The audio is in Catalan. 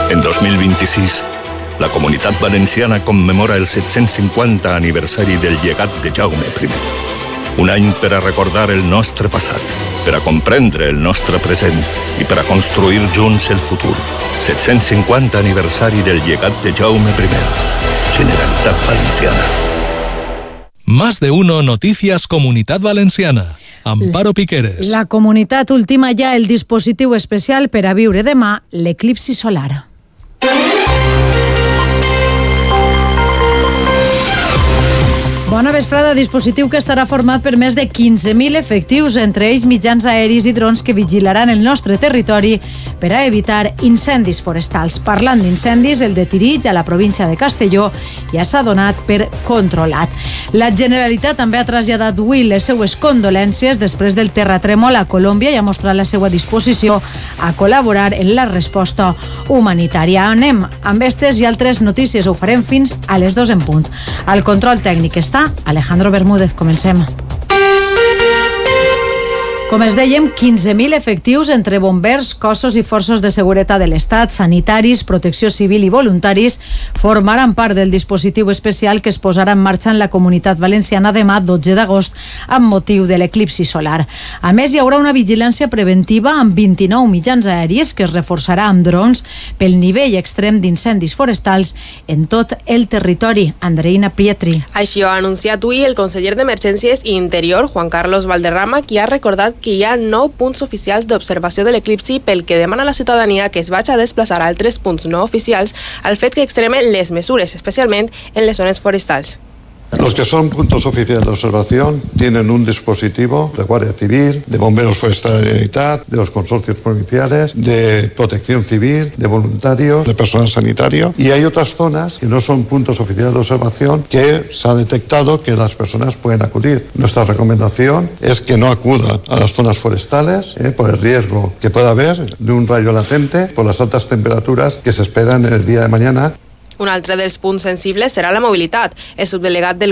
En 2026, la Comunitat Valenciana commemora el 750 aniversari del llegat de Jaume I. Un any per a recordar el nostre passat, per a comprendre el nostre present i per a construir junts el futur. 750 aniversari del llegat de Jaume I. Generalitat Valenciana. Más de uno Noticias Comunitat Valenciana. Amparo Piqueres. La comunitat ultima ja el dispositiu especial per a viure demà l'eclipsi solar. Bona vesprada, dispositiu que estarà format per més de 15.000 efectius, entre ells mitjans aeris i drons que vigilaran el nostre territori per a evitar incendis forestals. Parlant d'incendis, el de Tirig, a la província de Castelló, ja s'ha donat per controlat. La Generalitat també ha traslladat avui les seues condolències després del terratrèmol a Colòmbia i ha mostrat la seva disposició a col·laborar en la resposta humanitària. Anem amb aquestes i altres notícies, ho farem fins a les 2 en punt. Al control tècnic està Alejandro Bermúdez. Comencem. Com es dèiem, 15.000 efectius entre bombers, cossos i forces de seguretat de l'Estat, sanitaris, protecció civil i voluntaris formaran part del dispositiu especial que es posarà en marxa en la Comunitat Valenciana demà 12 d'agost amb motiu de l'eclipsi solar. A més, hi haurà una vigilància preventiva amb 29 mitjans aeris que es reforçarà amb drons pel nivell extrem d'incendis forestals en tot el territori. Andreina Pietri. Així ho ha anunciat avui el conseller d'Emergències i Interior, Juan Carlos Valderrama, qui ha recordat que hi ha 9 punts oficials d'observació de l'eclipsi, pel que demana a la ciutadania que es vagi a desplaçar a altres punts no oficials al fet que extremen les mesures, especialment en les zones forestals. Los que son puntos oficiales de observación tienen un dispositivo de Guardia Civil, de Bomberos Forestales de la Generalitat, de los consorcios provinciales, de Protección Civil, de voluntarios, de personal sanitario, y hay otras zonas que no son puntos oficiales de observación que se ha detectado que las personas pueden acudir. Nuestra recomendación es que no acudan a las zonas forestales por el riesgo que pueda haber de un rayo latente por las altas temperaturas que se esperan en el día de mañana. Un altre dels punts sensibles serà la mobilitat. El subdelegat del